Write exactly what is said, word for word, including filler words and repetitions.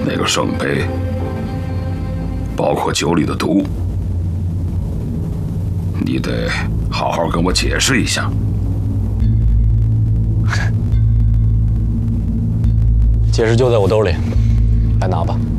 那个圣杯，包括酒里的毒，你得好好跟我解释一下。 解释就在我兜里，来拿吧。